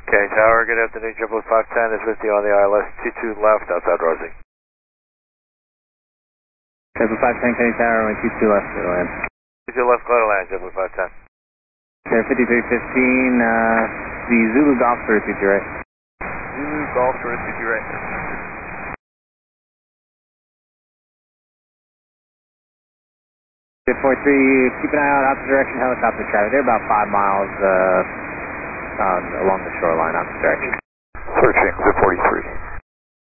Okay, Tower, good afternoon. JetBlue 510 is with you on the ILS 22 left outside Rosie. JetBlue 510, Kenny Tower, 22 left, clear to land. 22 left, clear to land, JetBlue 510. Okay, 5315, the Zulu Golf to receive you right. Zulu Golf to receive you right. Good 43, keep an eye out opposite direction helicopter traffic. They're about 5 miles along the shoreline opposite direction. Searching, Zip 43.